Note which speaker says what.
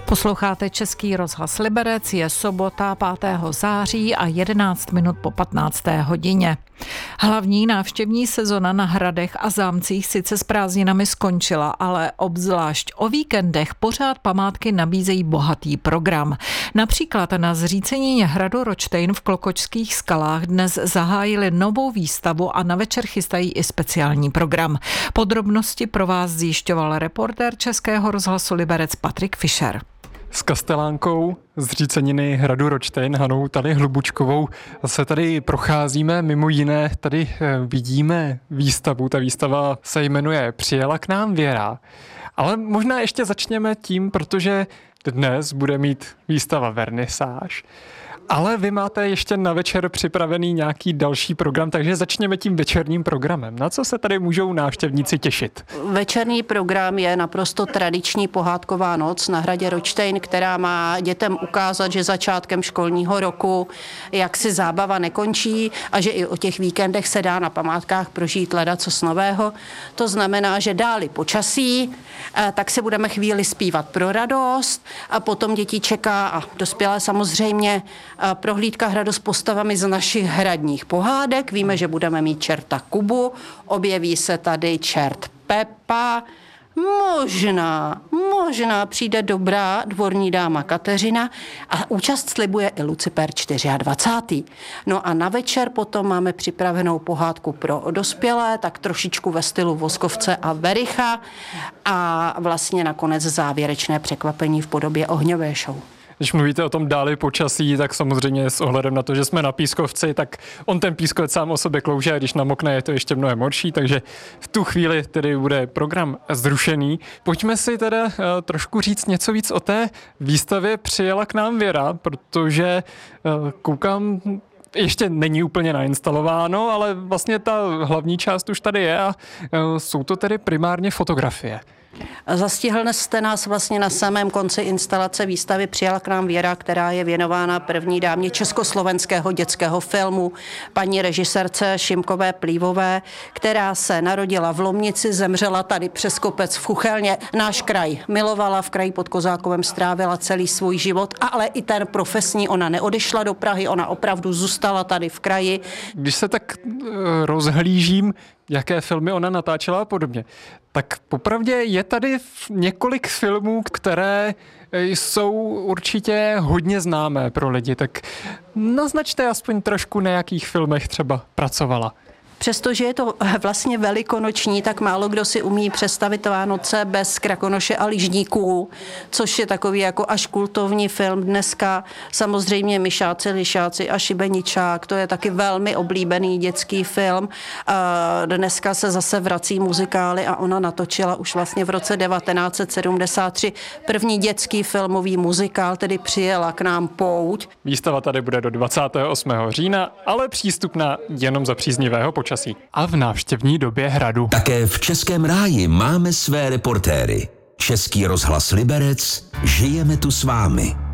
Speaker 1: Posloucháte Český rozhlas Liberec, je sobota 5. září a 11 minut po 15. hodině. Hlavní návštěvní sezona na hradech a zámcích sice s prázdninami skončila, ale obzvlášť o víkendech pořád památky nabízejí bohatý program. Například na zřícenině hradu Roštejn v Klokočských skalách dnes zahájili novou výstavu a na večer chystají i speciální program. Podrobnosti pro vás zjišťoval reportér Českého rozhlasu Liberec Patrik Fischer.
Speaker 2: S kastelánkou zříceniny hradu Roštejn Hanou tady Hlubučkovou se tady procházíme, mimo jiné tady vidíme výstavu. Ta výstava se jmenuje Přijela k nám Věra. Ale možná ještě začněme tím, protože dnes bude mít výstava vernisáž. Ale vy máte ještě na večer připravený nějaký další program, takže začněme tím večerním programem. Na co se tady můžou návštěvníci těšit?
Speaker 3: Večerní program je naprosto tradiční pohádková noc na hradě Roštejn, která má dětem ukázat, že začátkem školního roku jak si zábava nekončí a že i o těch víkendech se dá na památkách prožít ledacos nového. To znamená, že dáli počasí, tak si budeme chvíli zpívat pro radost a potom děti čeká a dospělé samozřejmě prohlídka hradu s postavami z našich hradních pohádek. Víme, že budeme mít čerta Kubu, objeví se tady čert Pepa, možná přijde dobrá dvorní dáma Kateřina a účast slibuje i Lucifer 24. No a na večer potom máme připravenou pohádku pro dospělé, tak trošičku ve stylu Voskovce a Vericha a vlastně nakonec závěrečné překvapení v podobě ohňové show.
Speaker 2: Když mluvíte o tom dáli počasí, tak samozřejmě s ohledem na to, že jsme na pískovci, tak on ten pískovec sám o sobě klouže a když namokne, je to ještě mnohem horší, takže v tu chvíli tedy bude program zrušený. Pojďme si teda trošku říct něco víc o té výstavě Přijela k nám Věra, protože koukám, ještě není úplně nainstalováno, ale vlastně ta hlavní část už tady je a jsou to tedy primárně fotografie.
Speaker 3: Zastihl jste nás vlastně na samém konci instalace výstavy Přijela k nám Věra, která je věnována první dámě československého dětského filmu, paní režisérce Šimkové Plívové, která se narodila v Lomnici, zemřela tady přes kopec v Chuchelně. Náš kraj milovala, v kraji pod Kozákovem strávila celý svůj život, ale i ten profesní, ona neodešla do Prahy, ona opravdu zůstala tady v kraji.
Speaker 2: Když se tak rozhlížím, jaké filmy ona natáčela a podobně, tak popravdě je tady několik filmů, které jsou určitě hodně známé pro lidi, tak naznačte aspoň trošku, na jakých filmech třeba pracovala.
Speaker 3: Přestože je to vlastně velikonoční, tak málo kdo si umí představit Vánoce bez Krakonoše a lyžníků, což je takový jako až kultovní film dneska. Samozřejmě Myšáci, Lišáci a Šibeničák, to je taky velmi oblíbený dětský film. Dneska se zase vrací muzikály a ona natočila už vlastně v roce 1973 první dětský filmový muzikál, tedy Přijela k nám pouť.
Speaker 2: Výstava tady bude do 28. října, ale přístupná jenom za příznivého počasí. A v návštěvní době hradu.
Speaker 4: Také v Českém ráji máme své reportéry. Český rozhlas Liberec, žijeme tu s vámi.